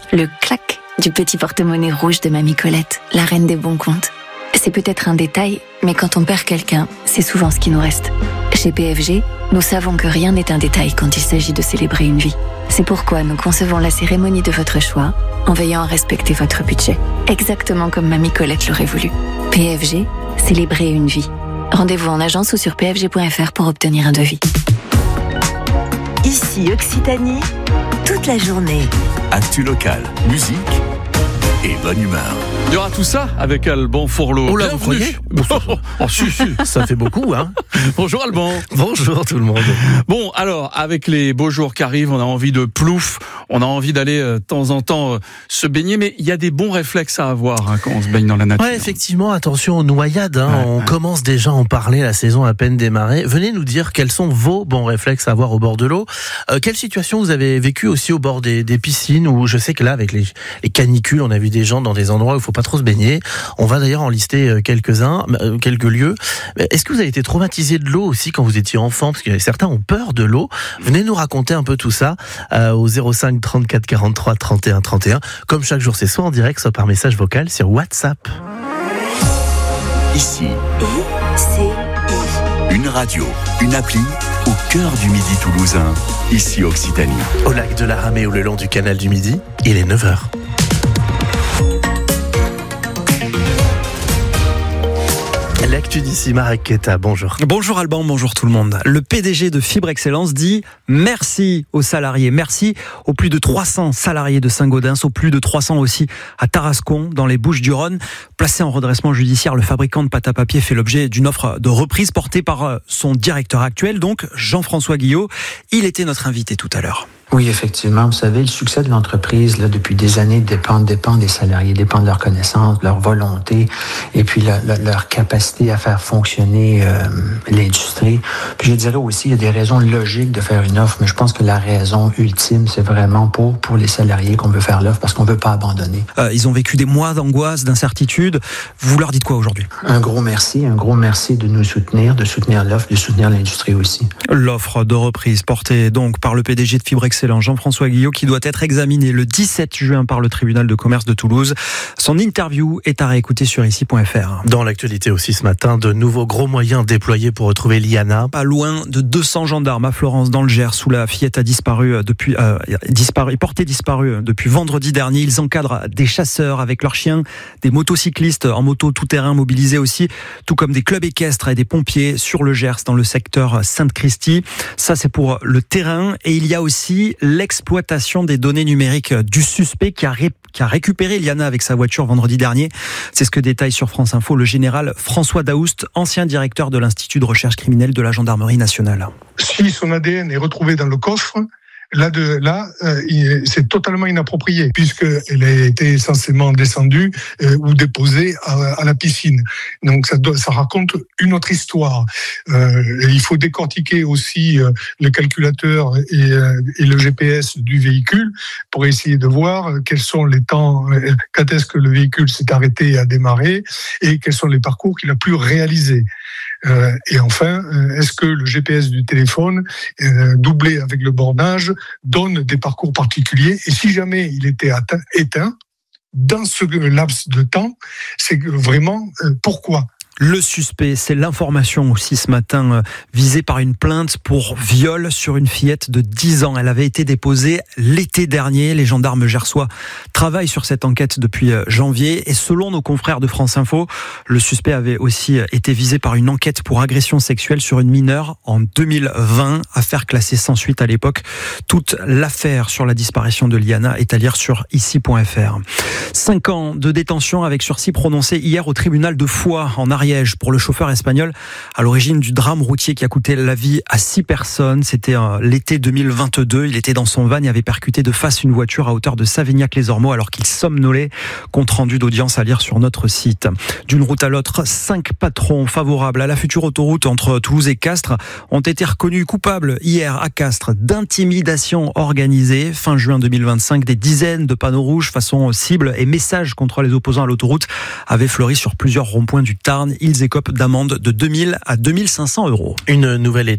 Le clac du petit porte-monnaie rouge de Mamie Colette, la reine des bons comptes. C'est peut-être un détail, mais quand on perd quelqu'un, c'est souvent ce qui nous reste. Chez PFG, nous savons que rien n'est un détail quand il s'agit de célébrer une vie. C'est pourquoi nous concevons la cérémonie de votre choix en veillant à respecter votre budget. Exactement comme Mamie Colette l'aurait voulu. PFG, célébrer une vie. Rendez-vous en agence ou sur pfg.fr pour obtenir un devis. Ici Occitanie, toute la journée. Actu locale, musique et bonne humeur. Il y aura tout ça avec Alban Fourlot. Oh là, vous croyez ? Oh, si. Ça fait beaucoup, hein. Bonjour Alban. Bonjour tout le monde. Bon, alors, avec les beaux jours qui arrivent, on a envie de plouf, on a envie d'aller de temps en temps se baigner, mais il y a des bons réflexes à avoir quand on se baigne dans la nature. Ouais, effectivement, attention aux noyades. On commence déjà à en parler, la saison à peine démarrée. Venez nous dire quels sont vos bons réflexes à avoir au bord de l'eau. Quelle situation vous avez vécu aussi au bord des piscines, où je sais que là, avec les canicules, on a vu des gens dans des endroits où il faut pas trop se baigner. On va d'ailleurs en lister quelques-uns, quelques lieux. Est-ce que vous avez été traumatisé de l'eau aussi quand vous étiez enfant? Parce que certains ont peur de l'eau. Venez nous raconter un peu tout ça au 05 34 43 31 31. Comme chaque jour, c'est soit en direct, soit par message vocal sur WhatsApp. Ici, une radio, une appli au cœur du Midi toulousain. Ici Occitanie. Au lac de la Ramée ou le long du canal du Midi, il est 9h. L'actu d'ici, Marek Keta, bonjour. Bonjour Alban, bonjour tout le monde. Le PDG de Fibre Excellence dit merci aux salariés, merci aux plus de 300 salariés de Saint-Gaudens, aux plus de 300 aussi à Tarascon, dans les Bouches-du-Rhône. Placé en redressement judiciaire, le fabricant de pâte à papier fait l'objet d'une offre de reprise portée par son directeur actuel, donc Jean-François Guillot. Il était notre invité tout à l'heure. Oui, effectivement. Vous savez, le succès de l'entreprise, là, depuis des années, dépend des salariés, dépend de leur connaissance, de leur volonté, et puis leur capacité à faire fonctionner l'industrie. Puis je dirais aussi, il y a des raisons logiques de faire une offre, mais je pense que la raison ultime, c'est vraiment pour les salariés qu'on veut faire l'offre, parce qu'on ne veut pas abandonner. Ils ont vécu des mois d'angoisse, d'incertitude. Vous leur dites quoi aujourd'hui? Un gros merci de nous soutenir, de soutenir l'offre, de soutenir l'industrie aussi. L'offre de reprise portée donc par le PDG de Fibre Excellence, Jean-François Guillot, qui doit être examiné le 17 juin par le tribunal de commerce de Toulouse. Son interview est à réécouter sur ici.fr. Dans l'actualité aussi ce matin, de nouveaux gros moyens déployés pour retrouver Liana. Pas loin de 200 gendarmes à Florence dans le Gers, où la fillette a portée disparue depuis vendredi dernier. Ils encadrent des chasseurs avec leurs chiens, des motocyclistes en moto tout-terrain mobilisés aussi, tout comme des clubs équestres et des pompiers sur le Gers dans le secteur Sainte-Christie. Ça, c'est pour le terrain. Et il y a aussi l'exploitation des données numériques du suspect qui a récupéré Liana avec sa voiture vendredi dernier. C'est ce que détaille sur France Info le général François Daoust, ancien directeur de l'Institut de recherche criminelle de la Gendarmerie nationale. Si son ADN est retrouvé dans le coffre, c'est totalement inapproprié, puisqu'elle a été essentiellement descendue ou déposée à la piscine. Donc ça raconte une autre histoire. Il faut décortiquer aussi le calculateur et le GPS du véhicule pour essayer de voir quels sont les temps, quand est-ce que le véhicule s'est arrêté et a démarré, et quels sont les parcours qu'il a pu réaliser. Et enfin, est-ce que le GPS du téléphone, doublé avec le bornage, donne des parcours particuliers? Et si jamais il était éteint, dans ce laps de temps, c'est vraiment pourquoi? Le suspect, c'est l'information aussi ce matin, visée par une plainte pour viol sur une fillette de 10 ans. Elle avait été déposée l'été dernier. Les gendarmes gersois travaillent sur cette enquête depuis janvier. Et selon nos confrères de France Info, le suspect avait aussi été visé par une enquête pour agression sexuelle sur une mineure en 2020. Affaire classée sans suite à l'époque. Toute l'affaire sur la disparition de Liana est à lire sur ici.fr. 5 ans de détention avec sursis prononcé hier au tribunal de Foix en Ariège pour le chauffeur espagnol à l'origine du drame routier qui a coûté la vie à 6 personnes. C'était l'été 2022. Il était dans son van et avait percuté de face une voiture à hauteur de Savignac-les-Ormeaux alors qu'il somnolait. Compte rendu d'audience à lire sur notre site. D'une route à l'autre, 5 patrons favorables à la future autoroute entre Toulouse et Castres ont été reconnus coupables hier à Castres d'intimidation organisée. Fin juin 2025, des dizaines de panneaux rouges façon cible et messages contre les opposants à l'autoroute avaient fleuri sur plusieurs ronds-points du Tarn. Ils écopent d'amende de 2 000 à 2 500 €. Une nouvelle